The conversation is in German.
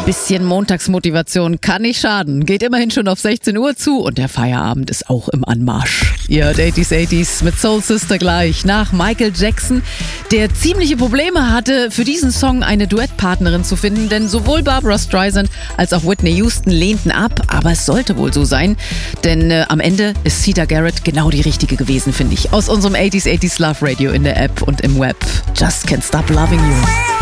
Bisschen Montagsmotivation kann nicht schaden. Geht immerhin schon auf 16 Uhr zu und der Feierabend ist auch im Anmarsch. Ihr hört 80s mit Soul Sister gleich nach Michael Jackson, der ziemliche Probleme hatte, für diesen Song eine Duettpartnerin zu finden, denn sowohl Barbra Streisand als auch Whitney Houston lehnten ab, aber es sollte wohl so sein, denn am Ende ist Siedah Garrett genau die richtige gewesen, finde ich. Aus unserem 80s Love Radio in der App und im Web. Just Can't Stop Loving You.